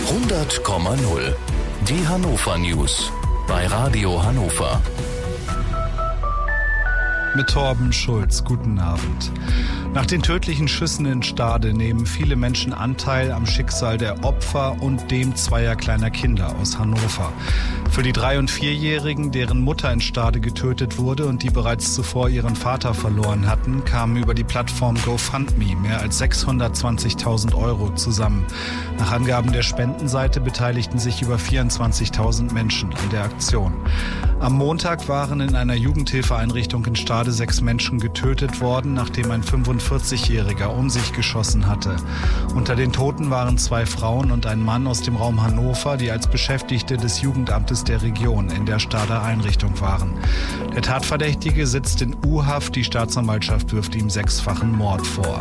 100,0. Die Hannover News bei Radio Hannover. Mit Torben Schulz, guten Abend. Nach den tödlichen Schüssen in Stade nehmen viele Menschen Anteil am Schicksal der Opfer und dem zweier kleiner Kinder aus Hannover. Für die 3- und 4-Jährigen, deren Mutter in Stade getötet wurde und die bereits zuvor ihren Vater verloren hatten, kamen über die Plattform GoFundMe mehr als 620.000 € zusammen. Nach Angaben der Spendenseite beteiligten sich über 24.000 Menschen an der Aktion. Am Montag waren in einer Jugendhilfeeinrichtung in Stade 6 Menschen getötet worden, nachdem ein 45-Jähriger um sich geschossen hatte. Unter den Toten waren 2 Frauen und ein Mann aus dem Raum Hannover, die als Beschäftigte des Jugendamtes der Region in der Stader Einrichtung waren. Der Tatverdächtige sitzt in U-Haft, die Staatsanwaltschaft wirft ihm 6-fachen Mord vor.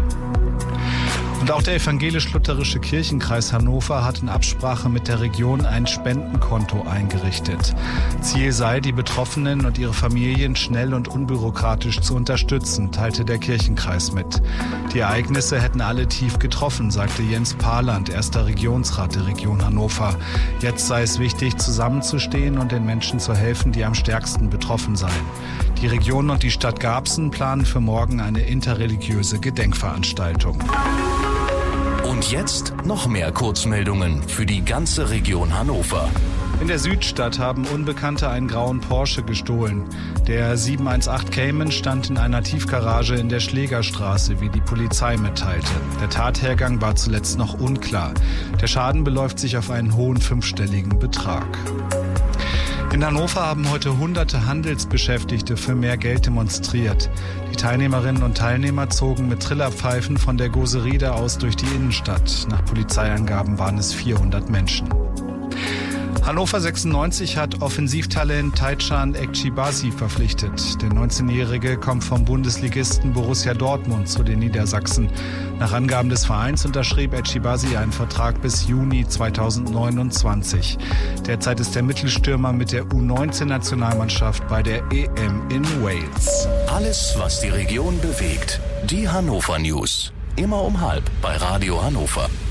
Und auch der evangelisch-lutherische Kirchenkreis Hannover hat in Absprache mit der Region ein Spendenkonto eingerichtet. Ziel sei, die Betroffenen und ihre Familien schnell und unbürokratisch zu unterstützen, teilte der Kirchenkreis mit. Die Ereignisse hätten alle tief getroffen, sagte Jens Paland, erster Regionsrat der Region Hannover. Jetzt sei es wichtig, zusammenzustehen und den Menschen zu helfen, die am stärksten betroffen seien. Die Region und die Stadt Garbsen planen für morgen eine interreligiöse Gedenkveranstaltung. Und jetzt noch mehr Kurzmeldungen für die ganze Region Hannover. In der Südstadt haben Unbekannte einen grauen Porsche gestohlen. Der 718 Cayman stand in einer Tiefgarage in der Schlägerstraße, wie die Polizei mitteilte. Der Tathergang war zuletzt noch unklar. Der Schaden beläuft sich auf einen hohen 5-stelligen Betrag. In Hannover haben heute hunderte Handelsbeschäftigte für mehr Geld demonstriert. Die Teilnehmerinnen und Teilnehmer zogen mit Trillerpfeifen von der Goseride aus durch die Innenstadt. Nach Polizeiangaben waren es 400 Menschen. Hannover 96 hat Offensivtalent Taichan Ekşibaşı verpflichtet. Der 19-Jährige kommt vom Bundesligisten Borussia Dortmund zu den Niedersachsen. Nach Angaben des Vereins unterschrieb Ekşibaşı einen Vertrag bis Juni 2029. Derzeit ist der Mittelstürmer mit der U19-Nationalmannschaft bei der EM in Wales. Alles, was die Region bewegt. Die Hannover News. Immer um 12:30 bei Radio Hannover.